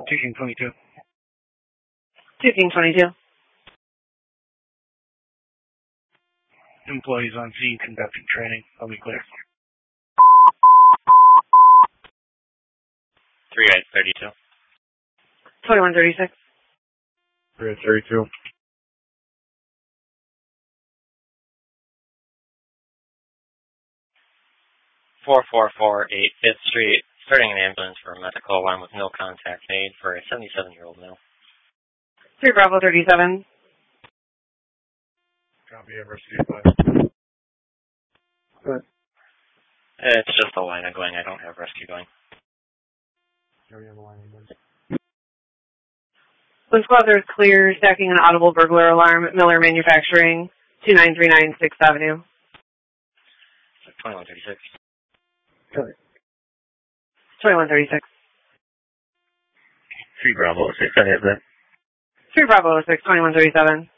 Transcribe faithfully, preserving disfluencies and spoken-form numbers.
two King twenty-two. two King twenty-two. Employees on scene conducting training. I'll be clear. three eight thirty-two. twenty-one thirty-six. three eight thirty-two. four four four eight Fifth Street, starting an ambulance for a medical alarm with no contact made for a seventy-seven-year-old male. three Bravo thirty-seven. Copy, have rescue five. Good. It's just a line going. I don't have rescue going. Yeah, we have a line ambulance. One squad, there's clear stacking an audible burglar alarm at Miller Manufacturing, two nine three nine sixth Avenue. twenty-one thirty-six. Good. twenty-one thirty-six. three Bravo six, I have that. three Bravo six, twenty-one thirty-seven.